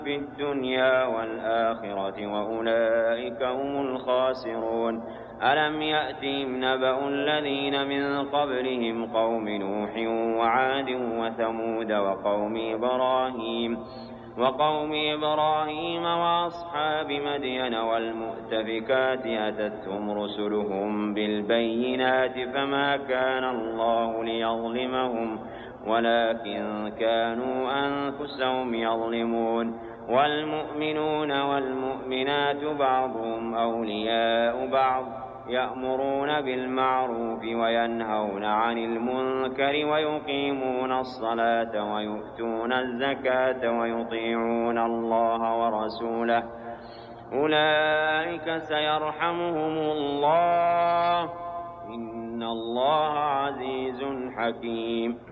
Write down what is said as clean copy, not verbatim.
في الدنيا والآخرة وأولئك هم الخاسرون. ألم يأتهم نبأ الذين من قبلهم قوم نوح وعاد وثمود وقوم إبراهيم وأصحاب مدين والمؤتفكات أتتهم رسلهم بالبينات فما كان الله ليظلمهم ولكن كانوا أنفسهم يظلمون. والمؤمنون والمؤمنات بعضهم أولياء بعض يأمرون بالمعروف وينهون عن المنكر ويقيمون الصلاة ويؤتون الزكاة ويطيعون الله ورسوله أولئك سيرحمهم الله إن الله عزيز حكيم.